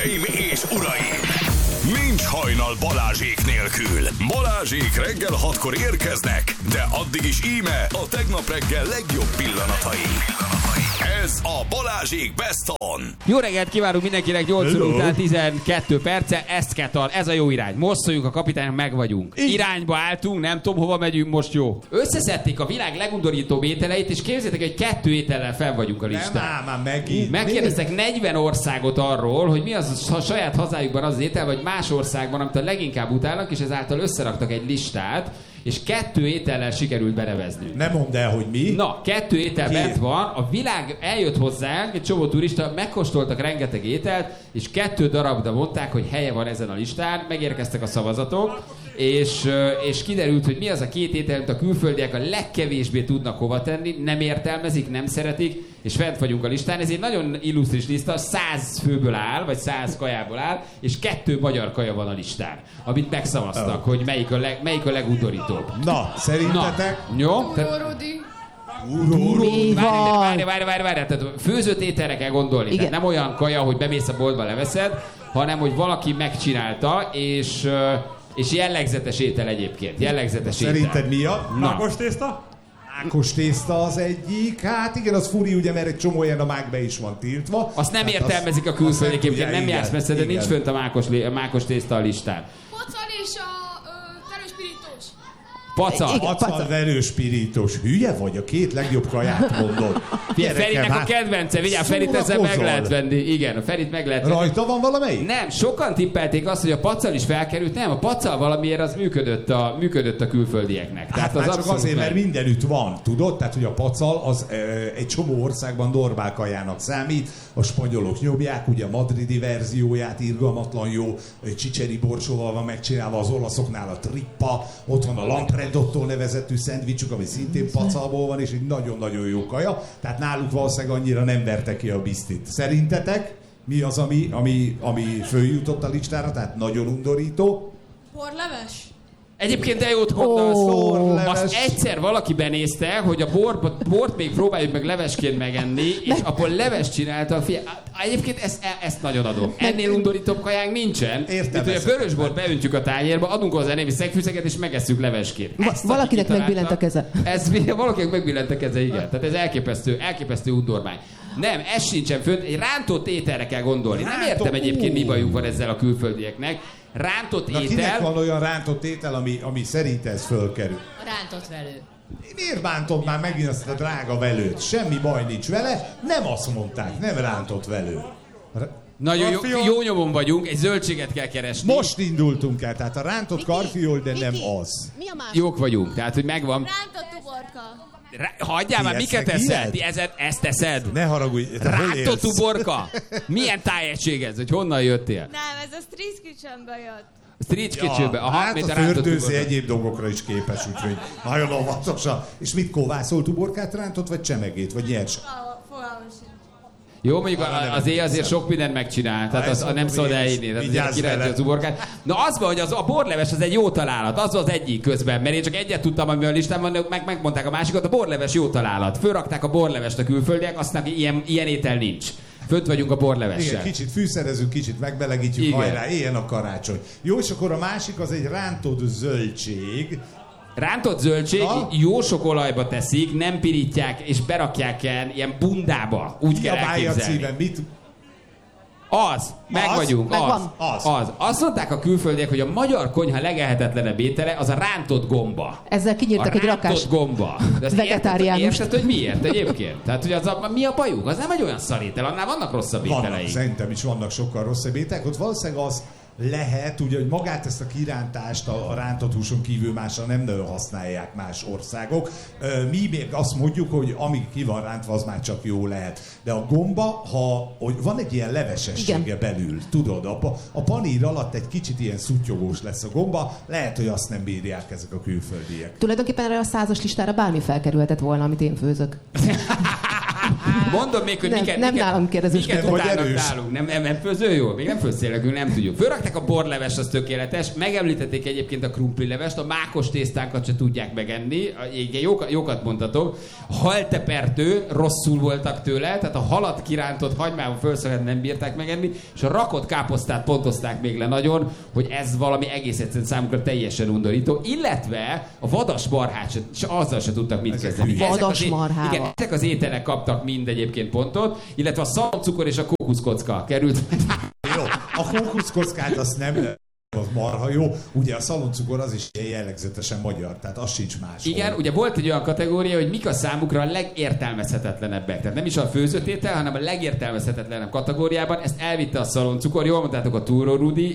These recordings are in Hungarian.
Hölgyeim és uraim! Nincs hajnal Balázsék nélkül. Balázsék reggel 6-kor érkeznek, de addig is íme a tegnap reggel legjobb pillanatai. Ez a Balázsék Best On. Jó reggelt kívánunk mindenkinek, 8 óra után 12 perce, Eszketal, ez a jó irány. Most szóljunk a kapitánynak, meg vagyunk. Irányba álltunk, nem tudom hova megyünk, most jó. Összeszedték a világ legundorítóbb ételeit, és képzeljétek, hogy 2 étellel fel vagyunk a listán. Nem, megint. Megkérdeztek 40 országot arról, hogy mi az a saját hazájukban az étel, vagy más országban, amit a leginkább utálnak, és ezáltal összeraktak egy listát, és 2 étellel sikerült beneveznünk. Nem mondd el, hogy mi. Na, 2 étel bent van, a világ eljött hozzánk, egy csomó turista, megkóstoltak rengeteg ételt, és 2 darabra mondták, hogy helye van ezen a listán, megérkeztek a szavazatok, és kiderült, hogy mi az a 2 étel, amit a külföldiek a legkevésbé tudnak hova tenni, nem értelmezik, nem szeretik, és fent vagyunk a listán. Ez egy nagyon illusztris lista, 100 főből áll, vagy 100 kajából áll, és 2 magyar kaja van a listán, amit megszavaztak, hogy melyik a legundorítóbb. Na, szerintetek? Na, jó? Várj, tehát főzött ételre kell gondolni. Tehát nem olyan kaja, hogy bemész a boltba, leveszed, hanem hogy valaki megcsinálta, és jellegzetes étel egyébként. Jellegzetes Szerinted mi a? Mákos tészta? Mákos tészta az egyik. Hát igen, az furi, ugye, mert egy csomó olyan a mákbe is van tiltva. Azt nem értelmezik a külföldiek, egyébként nem jársz messze, de nincs fönt a mákos tészta a listán. Pocal és a verőspirítós. Pacal, verőspirítós. Hülye vagy? A 2 legjobb kaját mondod. Ferinek a kedvence, vigyázz, Ferit ezzel meg lehet venni. Igen, a Ferit meg lehet venni. Rajta van valamelyik? Nem, sokan tippelték azt, hogy a pacal is felkerült. Nem, a pacal valamiért az működött a külföldieknek. Tehát az csak azért, mert mindenütt van, tudod? Tehát, hogy a pacal az egy csomó országban normál kajának számít. A spanyolok nyomják, ugye a madridi verzióját, irgalmatlan jó, csicseri borsóval van megcsinálva, az olaszoknál a trippa, ott van a lampredotto nevezetű szendvicsük, ami szintén pacalból van, és egy nagyon-nagyon jó kaja. Tehát náluk valószínűleg annyira nem verte ki a bisztit. Szerintetek mi az, ami följutott a listára, tehát nagyon undorító? Borleves? Egyébként de jót mondasz. Azt egyszer valaki benézte, hogy a bort még próbáljuk meg levesként megenni, és akkor leves csinálta. Egyébként ezt nagyon adom. Ennél undorítóbb kajánk nincsen. Értem. Mint hogy a vörösbort beöntjük a tányérba, adunk hozzá némi szegfűszeget, és megesszük levesként. Valakinek megbillent a keze. Valakinek megbillent a keze, igen. Tehát ez elképesztő undormány. Nem, ez sincsen fönt. Egy rántott ételre kell gondolni. Nem értem egyébként, mi bajuk van ezzel a külföldieknek. Rántott étel. Kinek van olyan rántott étel, ami szerint ez fölkerül? Rántott velő. Miért bántod már megint azt a drága velőt? Semmi baj nincs vele, nem azt mondták, nem rántott velő. Nagyon jó nyomon vagyunk, egy zöldséget kell keresni. Most indultunk el, tehát a rántott karfiol, de nem az. Mi a másik? Jók vagyunk, tehát hogy megvan. Rántott uborka. Hagyjál már, miket teszed? Ezt teszed? Ne haragudj. Rántott uborka? Milyen tájegység ez, hogy honnan jöttél? Nem, ez a Street Kitchenből jött. Street Kitchenbe. Hát a fördőző egyéb dolgokra is képes, úgyhogy nagyon óvatosan. És mit kóvászolt uborkát rántott, vagy csemegét, vagy nyers? Fogalmam sincs. Jó, mondjuk azért sok mindent megcsinál, tehát az nem szabad elhinni, tehát kirejti az uborkát. Na az van, hogy a borleves az egy jó találat, az az egyik közben, mert én csak egyet tudtam, ami a listán van, megmondták a másikat, a borleves jó találat. Fölrakták a borlevest a külföldiek, aztán ilyen étel nincs. Fönt vagyunk a borlevessel. Igen, kicsit fűszerezünk, kicsit megbelegítjük, igen. Hajrá, éljen a karácsony. Jó, és akkor a másik az egy rántott zöldség. Rántott zöldség, jó sok olajba teszik, nem pirítják, és berakják ilyen bundába. Úgy kell elképzelni. Vagyunk. Azt mondták a külföldiek, hogy a magyar konyha legehetetlenebb étele az a rántott gomba. Ezzel kinyírtak egy rakás rántott gomba. vegetáriánust. Érted, hogy miért egyébként? Tehát, hogy mi a bajuk? Az nem egy olyan szarétel, annál vannak rosszabb ételei. Szerintem is vannak sokkal rosszabb ételek. Ott valószínűleg az lehet, ugye, hogy magát ezt a kirántást a rántott húson kívül másra nem nagyon használják más országok. Mi még azt mondjuk, hogy amíg ki van rántva, az már csak jó lehet. De a gomba, hogy van egy ilyen levesessége belül, tudod, a panír alatt egy kicsit ilyen szuttyogós lesz a gomba, lehet, hogy azt nem bírják ezek a külföldiek. Tulajdonképpen erre a 100-as listára bármi felkerülhetett volna, amit én főzök. Mondom még, hogy Nem nálam kérdezős miket kérdés. utálnak erős. nálunk. Nem főző jó? Még nem főztélekünk, nem tudjuk. Fölrakták a borleves, az tökéletes. Megemlítették egyébként a krumplilevest, a mákos tésztánkat se tudják megenni. Igen, jókat mondtatok. A haltepertő, rosszul voltak tőle, tehát a halat kirántott hagymával fölszöget nem bírták megenni, és a rakott káposztát pontozták még le nagyon, hogy ez valami egész egyszerűen számukra teljesen undorító, illetve a vadas marhát azzal se tudtak mit kezdeni. Vadas marhával. Igen, ezek az ételek kaptak mind egyébként pontot, illetve a szalomcukor és a kókuszkocka került. Jó, a kókuszkockát azt nem... Az marha jó. Ugye a szaloncukor az is jellegzetesen magyar, tehát az sincs más. Igen, ugye volt egy olyan kategória, hogy mik a számukra a legértelmezhetetlenebbek. Tehát nem is a főzőtétel, hanem a legértelmezhetetlenebb kategóriában. Ezt elvitte a szaloncukor, jól mondtátok, a túró rudi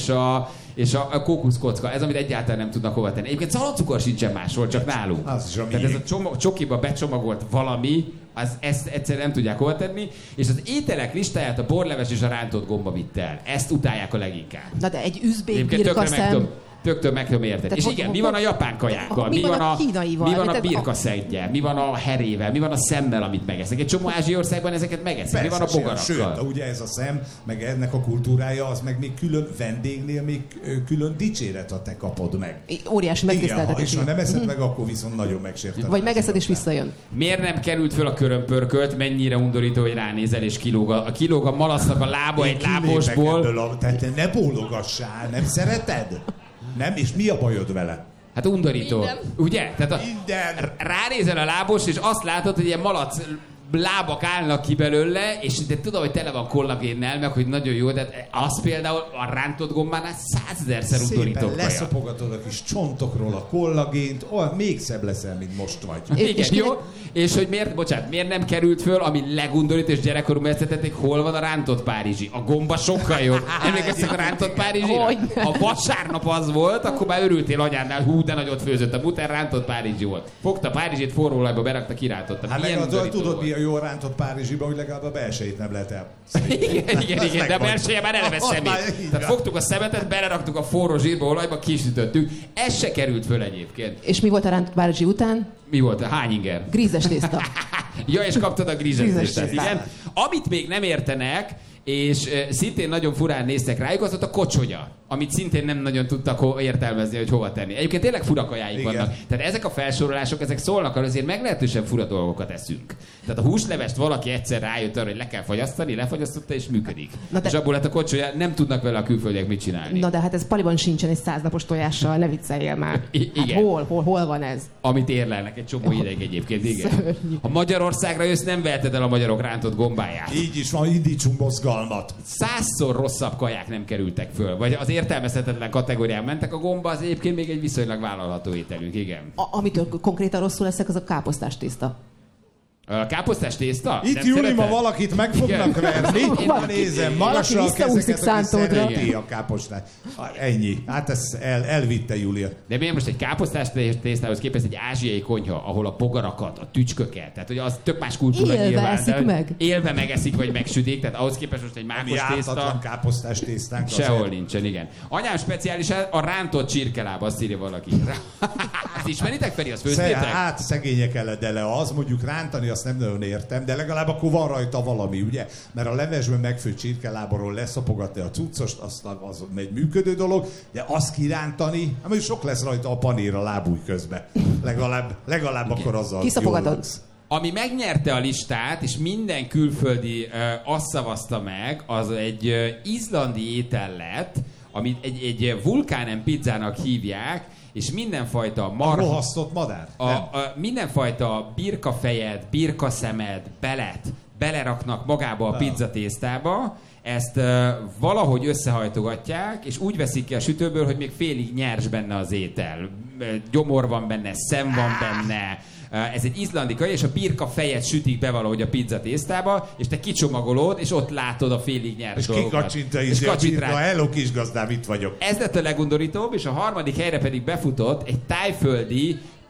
és a kókuszkocka. Ez, amit egyáltalán nem tudnak hova tenni. Egyébként szaloncukor sincsen máshol, csak nálunk. Az is a Tehát ez a csokiba becsomagolt valami, ezt egyszerűen nem tudják hova tenni, és az ételek listáját a borleves és a rántott gomba vitt el. Ezt utálják a leginkább. Na de egy üzbék Egyébként birkaszem... töktől meg tudom érteni. És igen, mi van a japán kajákkal? Mi van a kínaival? Mi van a birkaszeggyel? Mi van a herével? Mi van a szemmel, amit megesznek? Egy csomó ázsiai országban ezeket megeszik. Persze, Mi van a bogarakkal? Sőt, ugye ez a szem, meg ennek a kultúrája, az meg még külön vendégnél még külön dicséret, ha te kapod meg. Óriási Igen, megtiszteltetés. és ha nem eszed meg, akkor viszont nagyon megsérted. Vagy megeszed és visszajön. Miért nem került föl a körömpörkölt? Mennyire undorító, hogy ránézel és kilóg a malasznak a lába egy lábosból. Tehát ne bólogassál, nem szereted? Nem? És mi a bajod vele? Hát undorító. Minden. Ugye? Tehát Minden. ránézel a lábos, és azt látod, hogy ilyen malac lábak állnak ki belőle, és de tudom, hogy tele van kollagénnel, meg hogy nagyon jó, de az például a rántott gombánál 100-000-szer undorító Szépen kaja. leszopogatod a kis csontokról a kollagént, olyan még szebb leszel, mint most vagy. Igen, jó? És hogy miért nem került föl, ami legundorító, és gyerekkoromban ezt tették, hol van a rántott párizsi? A gomba sokkal jobb. Emlékeztek a rántott párizsira? Hogyne. Ha vasárnap az volt, akkor már örültél anyádnál, hú, de nagyot főzött. A muter rántott párizsi volt. Fogta Párizsit, forró olajba berakta, kirántotta. Hát Milyen meg undorító tudod, volt. mi a jó rántott Párizsiba, hogy legalább a belsejét nem lehet el. Igen, de a belseje már eleve Ott már szemét. így Tehát van. fogtuk a szemetet, beleraktuk a forró zsírba, olajba, kisütöttük. Ez se került föl egyébként. És mi volt a rántott párizsi után? Mi volt? Hány inger? Grízes tészta. Ja, és kaptad a grízes tésztát. igen. Amit még nem értenek, és szintén nagyon furán néztek rájuk, az ott a kocsonya, amit szintén nem nagyon tudtak értelmezni, hogy hova tenni. Egyébként tényleg fura kajáik Igen. vannak. Tehát ezek a felsorolások, ezek szólnak arra, azért meglehetősen fura dolgokat eszünk. Tehát a húslevest valaki egyszer rájött arra, hogy le kell fagyasztani, lefagyasztotta és működik. És abból lett a kocsolya, nem tudnak vele a külföldiek mit csinálni. Na de hát ez paliban sincsen egy 100 napos tojással, ne vicceljél már. Hát Igen. hol van ez? Amit érlelnek egy csomó ideig egyébként, igen. Szörnyű. Ha Magyarországra jössz, nem veheted el a magyarok rántott gombáját. Így is van, indítsunk mozgalmat. 100-szor rosszabb kaják nem kerültek föl, vagy az értelmezhetetlen kategórián mentek. A gomba az egyébként még egy viszonylag vállalható ételünk, igen. Amitől konkrétan rosszul leszek, az a káposztás tészta. A káposztás tészta? Itt Nem Júli, szereted? ma valakit meg fognak verni. Valaki- Nézem, valaki magasra a visszaúszik kezeket, aki szántódra. szereti a kápostát. Ennyi. Hát ezt elvitte Júlia. De miért most egy káposztás tésztához képest egy ázsiai konyha, ahol a bogarakat, a tücsköket, tehát hogy az tök más kultúra Élve nyilván. eszik de meg. Élve megeszik, vagy megsütik, tehát ahhoz képest most egy Mi mákos tészta. ártatlan káposztás tésztánk. Sehol azért. nincsen, igen. Anyám speciális a rántott csirkeláb, azt írja valaki. Ezt ismeritek, Feri, azt főztétek? Hát szegények eledele az, mondjuk rántani azt nem nagyon értem, de legalább akkor van rajta valami, ugye? Mert a levesben megfőtt csirkeláborról leszopogatni a cuccost, az egy működő dolog, de azt kirántani, hát mondjuk sok lesz rajta a panír a lábúj közben. Legalább akkor azzal Kiszopogatod. jól laksz. Ami megnyerte a listát, és minden külföldi azt szavazta meg, az egy izlandi étel lett, amit egy vulkánen pizzának hívják, és mindenfajta A rohasztott madár? mindenfajta birkafejed, birkaszemed, belet beleraknak magába a pizzatésztába, ezt valahogy összehajtogatják, és úgy veszik ki a sütőből, hogy még félig nyers benne az étel. Gyomor van benne, szem van benne. Ez egy izlandi kaja, és a birka fejet sütik be valahogy a pizza tésztába, és te kicsomagolod, és ott látod a félig nyers És dolgokat. kikacsinta És is a kacsint birka, rá. hello kisgazdám, itt vagyok. Ez lett a legundorítóbb, és a harmadik helyre pedig befutott egy tájföldi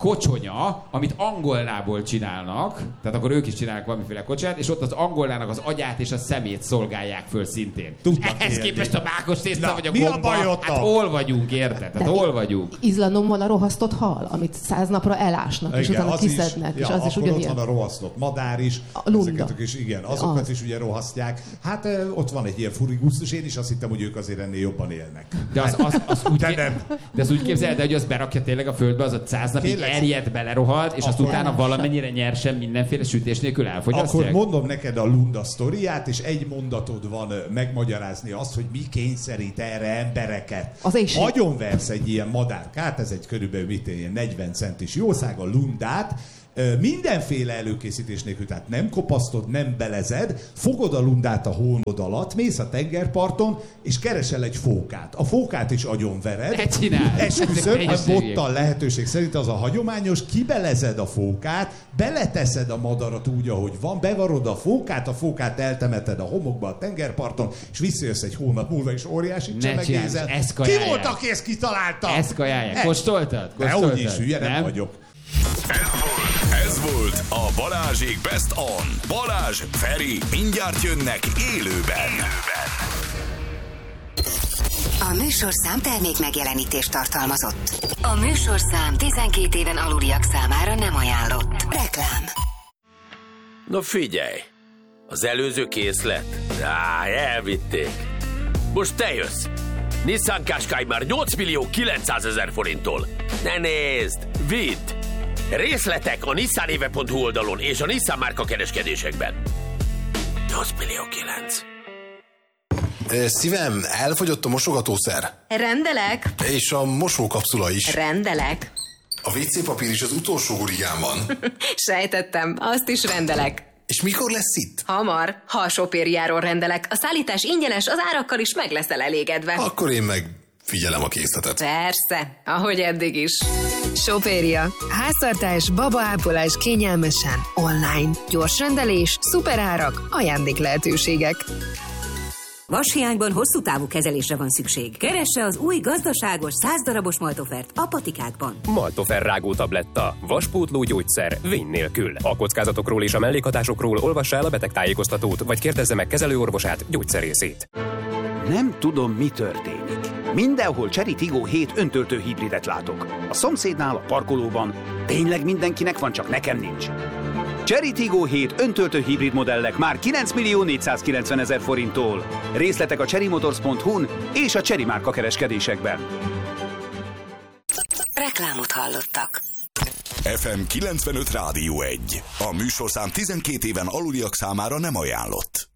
kocsonya, amit angolnából csinálnak, tehát akkor ők is csinálnak valamiféle kocsonyát, és ott az angolnának az agyát és a szemét szolgálják föl szintén. Ehhez képest a mákos tészta vagy a gomba, hát hol vagyunk, érted? Hát hol vagyunk? Izlandon van a rohasztott hal, amit 100 napra elásnak, és utána kiszednek, és az is ugyanilyen. Ott van a rohasztott madár is, a lunda. is, igen, azokat is ugye rohasztják. Hát ott van egy ilyen furigusztus, én is azt hittem, hogy ők azért ennél jobban élnek. De az úgy képzeled, hogy az berakja tényleg a földbe, az a 100 napig erjed, belerohad, és azt utána valamennyire nyersen mindenféle sütés nélkül elfogyasztják. Akkor mondom neked a lunda sztoriát, és egy mondatod van megmagyarázni azt, hogy mi kényszerít erre embereket. Agyonversz egy ilyen madárkát, ez egy körülbelül ilyen 40 centis jószág, a lundát, mindenféle előkészítés nélkül, tehát nem kopasztod, nem belezed, fogod a lundát a hónod alatt, mész a tengerparton, és keresel egy fókát. A fókát is agyonvered. Ne csinálj! Esküszöm, a bottal lehetőség szerint az a hagyományos, kibelezed a fókát, beleteszed a madarat úgy, ahogy van, bevarod a fókát eltemeted a homokba a tengerparton, és visszajössz egy hónap múlva, és óriási csemegézel. Ki volt, aki ezt kitalálta? Ezt kajálják. Kóstoltad? Dehogy is, hülye, nem vagyok. Ez volt a Balázsék Best On. Balázs, Feri, mindjárt jönnek élőben. A műsorszám termék megjelenítést tartalmazott. A műsorszám 12 éven aluliak számára nem ajánlott. Reklám. Na figyelj, az előző készlet? Elvitték. Most te jössz. Nissan Qashqai már 8.900.000 forinttól. Ne nézd, vidd! Részletek a nissanéve.hu oldalon és a Nissan márka kereskedésekben. 8.900.000. Szívem, elfogyott a mosogatószer. Rendelek. És a mosókapszula is. Rendelek. A WC papír is az utolsó hurigán van. Sejtettem, azt is rendelek. És mikor lesz itt? Hamar, ha a Sopériáról rendelek. A szállítás ingyenes, az árakkal is meg leszel elégedve. Akkor én meg figyelem a készletet. Persze, ahogy eddig is. Sopéria. Háztartás, babaápolás kényelmesen. Online. Gyors rendelés, szuperárak, ajándék lehetőségek. Vashiányban hosszú távú kezelésre van szükség. Keresse az új gazdaságos 100 darabos Maltofert a patikákban. Maltofer rágó tabletta. Vaspótló gyógyszer. Vény nélkül. A kockázatokról és a mellékhatásokról olvassa el a betegtájékoztatót, vagy kérdezze meg kezelőorvosát, gyógyszerészét. Nem tudom, mi történik. Mindenhol Chery Tiggo 7 öntöltő hibridet látok. A szomszédnál, a parkolóban. Tényleg mindenkinek van, csak nekem nincs. Chery Tiggo 7 öntöltő hibrid modellek már 9.490.000 forinttól. Részletek a cherrymotors.hu-n és a Chery márka kereskedésekben. Reklámot hallottak. FM 95 Rádió 1. A műsorszám 12 éven aluliak számára nem ajánlott.